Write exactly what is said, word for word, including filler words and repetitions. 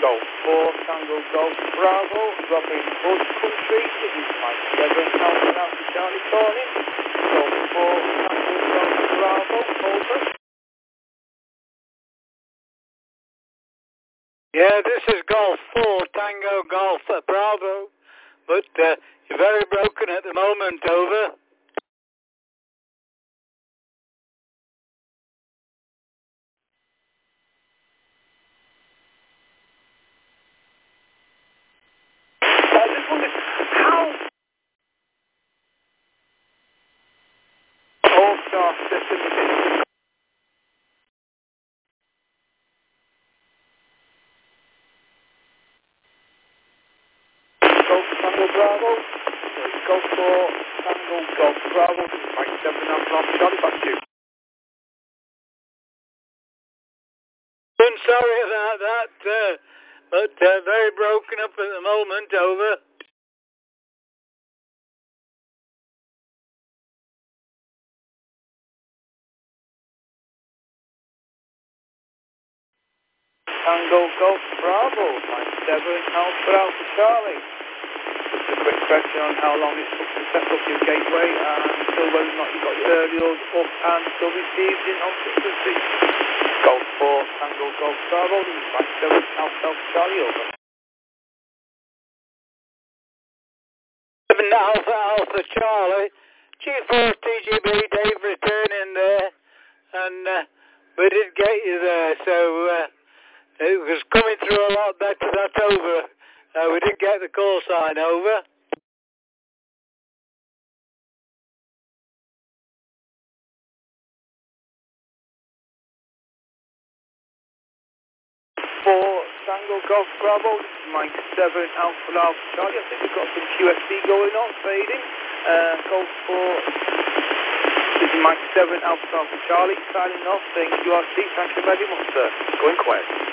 Golf four, Tango Golf Bravo, Robin Hood Country, this is Mike seven, Alpha Alpha Charlie calling. Golf four, Tango Golf Bravo, over. Yeah, this is Golf four, Tango Golf Bravo, but uh, you're very broken at the moment, over. I just wondered how All-Star system is it? Golf Tango Bravo, sorry, Golf four, Tango Golf Bravo, this is Mike seven, Alpha Alpha Charlie, back to you. I'm sorry about that, uh, but uh, very broken up at the moment, over. Tango Golf Bravo, Mike seven, Alpha Alpha Charlie. Just a quick question on how long it took to set up your gateway and still whether or not you got your aerials up and still received in on frequency. Golf four, Tango Golf Bravo, this is Mike seven, Alpha Alpha Charlie, over. seven Alpha Alpha Charlie, G four T G B, Dave returning there, and uh, we did get you there, so uh, it was coming through a lot better, that's over. Uh, we did get the call sign, over. four, Tango Golf Bravo, this is Mike seven, Alpha Alpha Charlie. I think we've got some Q S B going on, fading. Uh, Golf four, this is Mike seven, Alpha Alpha Charlie, signing off, saying Q R C, thank you very much, sir. Going quiet.